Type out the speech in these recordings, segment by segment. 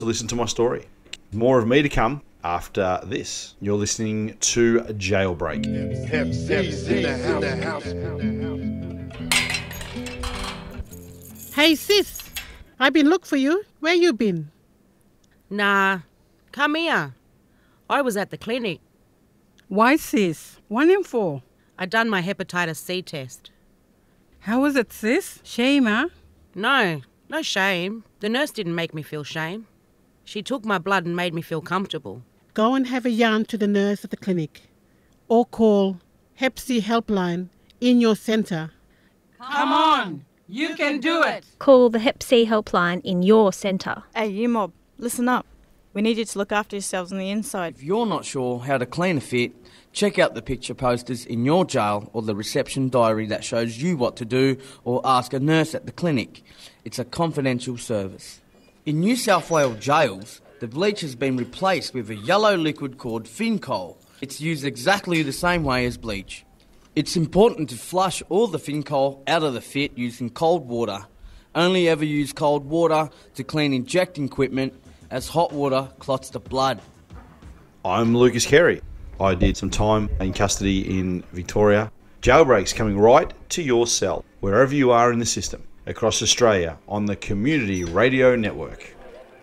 to listen to my story. More of me to come after this. You're listening to Jailbreak. Hey sis, I've been looking for you. Where you been? Nah, come here. I was at the clinic. Why sis? 1 in 4. I done my hepatitis C test. How was it sis? Shame, huh? No shame. The nurse didn't make me feel shame. She took my blood and made me feel comfortable. Go and have a yarn to the nurse at the clinic. Or call Hep C helpline in your centre. Come on, you can do it. Call the Hep C helpline in your centre. Hey, you mob, listen up. We need you to look after yourselves on the inside. If you're not sure how to clean a fit, check out the picture posters in your jail or the reception diary that shows you what to do, or ask a nurse at the clinic. It's a confidential service. In New South Wales jails, the bleach has been replaced with a yellow liquid called Fincol. It's used exactly the same way as bleach. It's important to flush all the Fincol out of the fit using cold water. Only ever use cold water to clean injecting equipment, as hot water clots the blood. I'm Lucas Carey. I did some time in custody in Victoria. Jailbreak's coming right to your cell, wherever you are in the system, across Australia on the Community Radio Network.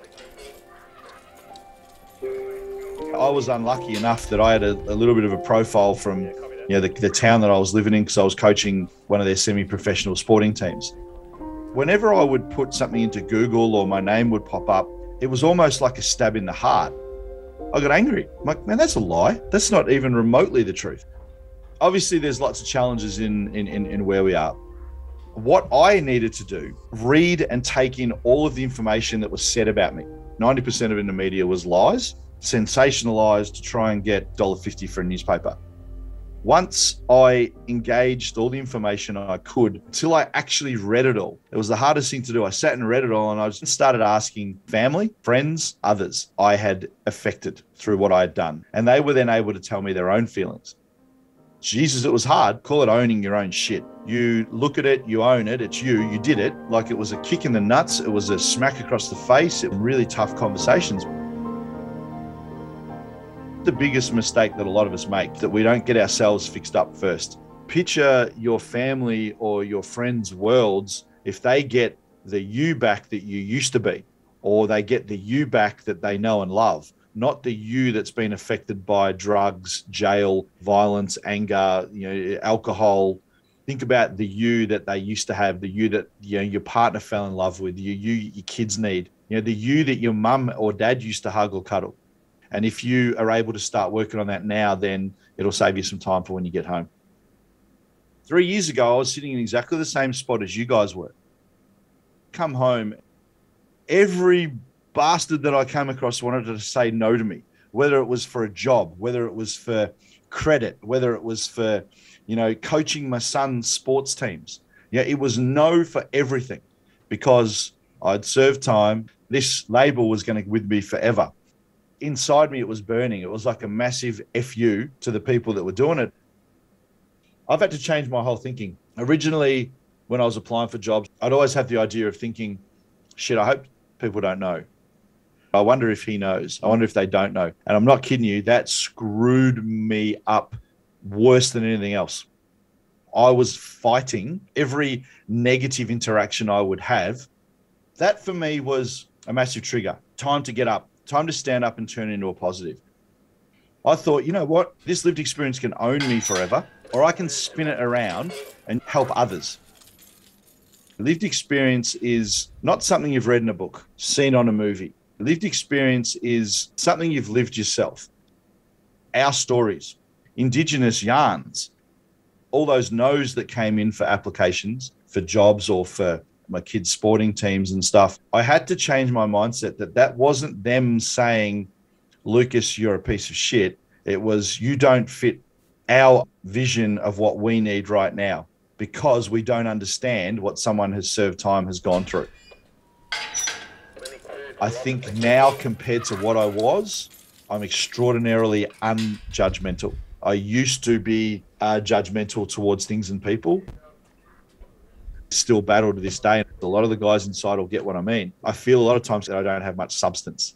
I was unlucky enough that I had a little bit of a profile from the town that I was living in, because I was coaching one of their semi-professional sporting teams. Whenever I would put something into Google or my name would pop up, it was almost like a stab in the heart. I got angry. I'm like, man, that's a lie. That's not even remotely the truth. Obviously, there's lots of challenges in where we are. What I needed to do, read and take in all of the information that was said about me. 90% of it in the media was lies, sensationalized to try and get $1.50 for a newspaper. Once I engaged all the information I could, until I actually read it all, it was the hardest thing to do. I sat and read it all, and I just started asking family, friends, others I had affected through what I had done. And they were then able to tell me their own feelings. Jesus, it was hard. Call it owning your own shit. You look at it, you own it, it's you did it. Like it was a kick in the nuts, it was a smack across the face, it was really tough conversations. The biggest mistake that a lot of us make, that we don't get ourselves fixed up first. Picture your family or your friends' worlds if they get the you back that you used to be, or they get the you back that they know and love, not the you that's been affected by drugs, jail, violence, anger, alcohol. Think about the you that they used to have, the you that your partner fell in love with, you your kids need, the you that your mum or dad used to hug or cuddle. And if you are able to start working on that now, then it'll save you some time for when you get home. 3 years ago, I was sitting in exactly the same spot as you guys were. Come home, every bastard that I came across wanted to say no to me, whether it was for a job, whether it was for credit, whether it was for, coaching my son's sports teams. It was no for everything, because I'd served time. This label was going to be with me forever. Inside me, it was burning. It was like a massive FU to the people that were doing it. I've had to change my whole thinking. Originally, when I was applying for jobs, I'd always have the idea of thinking, shit, I hope people don't know. I wonder if he knows. I wonder if they don't know. And I'm not kidding you, that screwed me up worse than anything else. I was fighting every negative interaction I would have. That for me was a massive trigger. Time to get up. Time to stand up and turn into a positive. I thought, you know what? This lived experience can own me forever, or I can spin it around and help others. Lived experience is not something you've read in a book, seen on a movie. Lived experience is something you've lived yourself. Our stories, Indigenous yarns, all those no's that came in for applications, for jobs or for my kids' sporting teams and stuff. I had to change my mindset that wasn't them saying, Lucas, you're a piece of shit. It was, you don't fit our vision of what we need right now, because we don't understand what someone has served time has gone through. I think now, compared to what I was, I'm extraordinarily unjudgmental. I used to be judgmental towards things and people. still battle to this day. A lot of the guys inside will get what I mean. I feel a lot of times that I don't have much substance.